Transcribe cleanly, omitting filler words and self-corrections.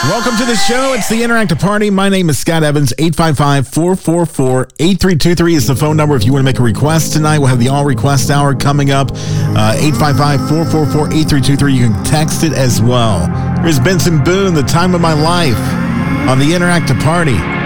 Welcome to the show. It's the Interactive Party. My name is Scott Evans. 855-444-8323 is the phone number if you want to make a request tonight. We'll have the All Request Hour coming up. 855-444-8323. You can text it as well. Here's Benson Boone, The Time of My Life on the Interactive Party.